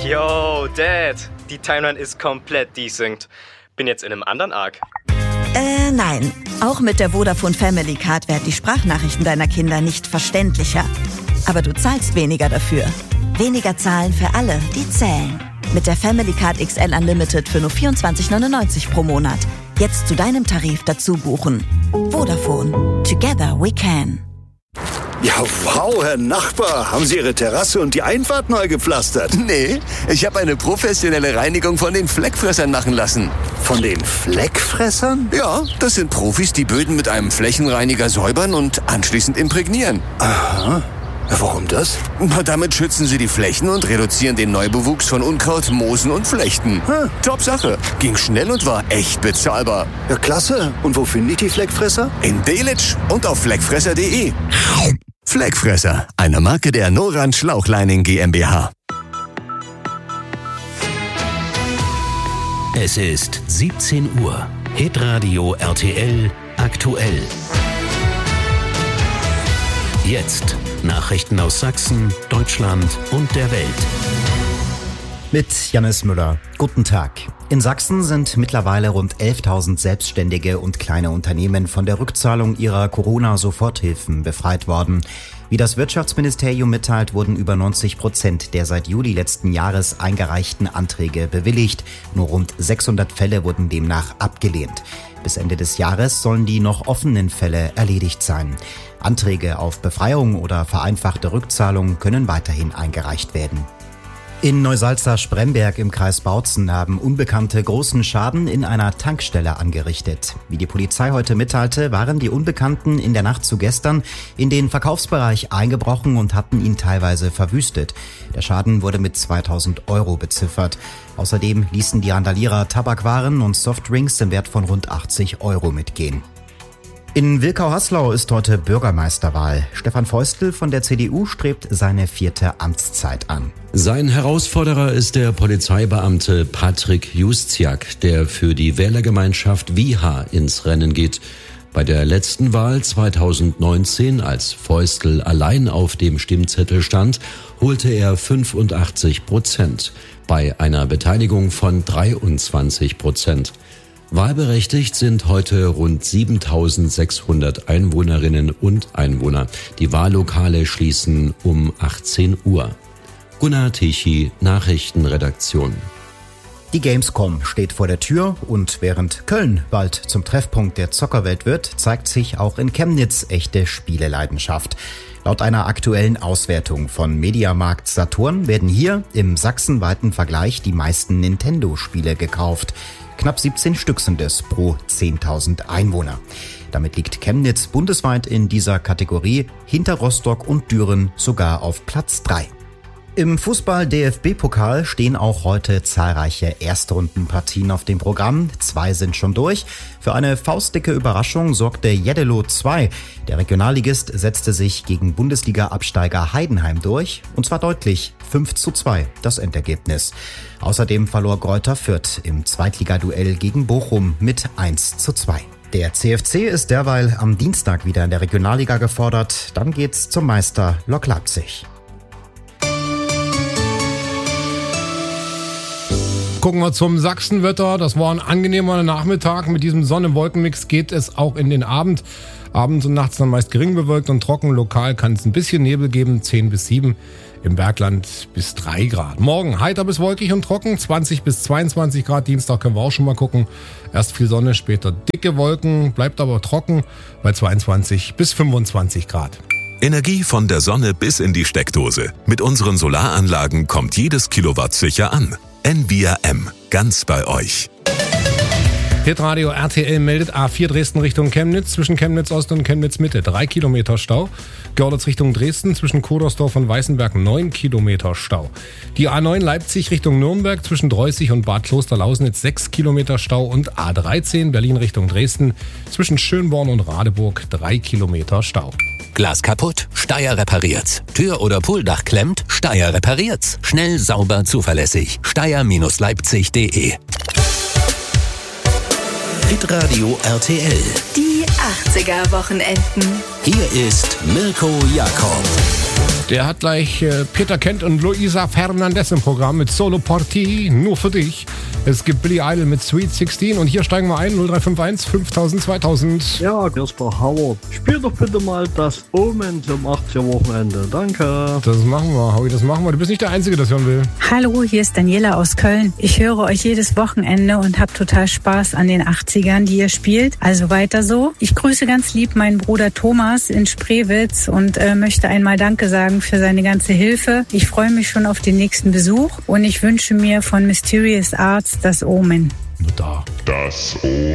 Yo, Dad, die Timeline ist komplett desynced. Bin jetzt in einem anderen Arc. Nein. Auch mit der Vodafone Family Card werden die Sprachnachrichten deiner Kinder nicht verständlicher. Aber du zahlst weniger dafür. Weniger zahlen für alle, die zählen. Mit der Family Card XL Unlimited für nur 24,99 pro Monat. Jetzt zu deinem Tarif dazu buchen. Vodafone. Together we can. Ja, wow, Herr Nachbar. Haben Sie Ihre Terrasse und die Einfahrt neu gepflastert? Nee, ich habe eine professionelle Reinigung von den Fleckfressern machen lassen. Von den Fleckfressern? Ja, das sind Profis, die Böden mit einem Flächenreiniger säubern und anschließend imprägnieren. Aha. Warum das? Damit schützen sie die Flächen und reduzieren den Neubewuchs von Unkraut, Moosen und Flechten. Top Sache. Ging schnell und war echt bezahlbar. Ja, klasse. Und wo finde ich die Fleckfresser? In Delitzsch und auf fleckfresser.de. Fleckfresser, eine Marke der Norrand Schlauchleining GmbH. Es ist 17 Uhr. Hitradio RTL aktuell. Jetzt Nachrichten aus Sachsen, Deutschland und der Welt. Mit Jannis Müller. Guten Tag. In Sachsen sind mittlerweile rund 11.000 Selbstständige und kleine Unternehmen von der Rückzahlung ihrer Corona-Soforthilfen befreit worden. Wie das Wirtschaftsministerium mitteilt, wurden über 90% der seit Juli letzten Jahres eingereichten Anträge bewilligt. Nur rund 600 Fälle wurden demnach abgelehnt. Bis Ende des Jahres sollen die noch offenen Fälle erledigt sein. Anträge auf Befreiung oder vereinfachte Rückzahlung können weiterhin eingereicht werden. In Neusalza-Spremberg im Kreis Bautzen haben Unbekannte großen Schaden in einer Tankstelle angerichtet. Wie die Polizei heute mitteilte, waren die Unbekannten in der Nacht zu gestern in den Verkaufsbereich eingebrochen und hatten ihn teilweise verwüstet. Der Schaden wurde mit 2.000 € beziffert. Außerdem ließen die Randalierer Tabakwaren und Softdrinks im Wert von rund 80 € mitgehen. In Wilkau-Haslau ist heute Bürgermeisterwahl. Stefan Feustel von der CDU strebt seine 4. Amtszeit an. Sein Herausforderer ist der Polizeibeamte Patrick Justiak, der für die Wählergemeinschaft Wieha ins Rennen geht. Bei der letzten Wahl 2019, als Feustel allein auf dem Stimmzettel stand, holte er 85%, bei einer Beteiligung von 23%. Wahlberechtigt sind heute rund 7.600 Einwohnerinnen und Einwohner. Die Wahllokale schließen um 18 Uhr. Gunnar Tichy, Nachrichtenredaktion. Die Gamescom steht vor der Tür und während Köln bald zum Treffpunkt der Zockerwelt wird, zeigt sich auch in Chemnitz echte Spieleleidenschaft. Laut einer aktuellen Auswertung von Mediamarkt Saturn werden hier im sachsenweiten Vergleich die meisten Nintendo-Spiele gekauft. Knapp 17 Stück sind es pro 10.000 Einwohner. Damit liegt Chemnitz bundesweit in dieser Kategorie hinter Rostock und Düren sogar auf Platz 3. Im Fußball-DFB-Pokal stehen auch heute zahlreiche Erstrundenpartien auf dem Programm. 2 sind schon durch. Für eine faustdicke Überraschung sorgte Jeddelo 2. Der Regionalligist setzte sich gegen Bundesliga-Absteiger Heidenheim durch. Und zwar deutlich 5:2 das Endergebnis. Außerdem verlor Greuther Fürth im Zweitligaduell gegen Bochum mit 1:2. Der CFC ist derweil am Dienstag wieder in der Regionalliga gefordert. Dann geht's zum Meister Lok Leipzig. Gucken wir zum Sachsenwetter. Das war ein angenehmer Nachmittag. Mit diesem Sonne-Wolken-Mix geht es auch in den Abend. Abends und nachts dann meist gering bewölkt und trocken. Lokal kann es ein bisschen Nebel geben, 10 bis 7. Im Bergland bis 3 Grad. Morgen heiter bis wolkig und trocken, 20 bis 22 Grad. Dienstag können wir auch schon mal gucken. Erst viel Sonne, später dicke Wolken, bleibt aber trocken bei 22 bis 25 Grad. Energie von der Sonne bis in die Steckdose. Mit unseren Solaranlagen kommt jedes Kilowatt sicher an. NVRM, ganz bei euch. Hitradio RTL meldet A4 Dresden Richtung Chemnitz, zwischen Chemnitz Ost und Chemnitz Mitte 3 Kilometer Stau. Görlitz Richtung Dresden, zwischen Kodersdorf und Weißenberg 9 Kilometer Stau. Die A9 Leipzig Richtung Nürnberg, zwischen Dreußig und Bad Klosterlausnitz 6 Kilometer Stau. Und A13 Berlin Richtung Dresden, zwischen Schönborn und Radeburg 3 Kilometer Stau. Glas kaputt? Steyr repariert's. Tür oder Pooldach klemmt? Steyr repariert's. Schnell, sauber, zuverlässig. Steyr-Leipzig.de. Hitradio RTL. Die 80er Wochenenden. Hier ist Mirko Jakob. Der hat gleich Peter Kent und Luisa Fernandez im Programm mit Solo Party, nur für dich. Es gibt Billy Idol mit Sweet 16 und hier steigen wir ein, 0351 5000 2000. Ja, hier ist der Howard. Spiel doch bitte mal das Omen zum 80er-Wochenende. Danke. Das machen wir, Howie, das machen wir. Du bist nicht der Einzige, der das hören will. Hallo, hier ist Daniela aus Köln. Ich höre euch jedes Wochenende und habe total Spaß an den 80ern, die ihr spielt. Also weiter so. Ich grüße ganz lieb meinen Bruder Thomas in Spreewitz und möchte einmal Danke sagen für seine ganze Hilfe. Ich freue mich schon auf den nächsten Besuch und ich wünsche mir von Mysterious Arts das Omen. Da. Das Omen.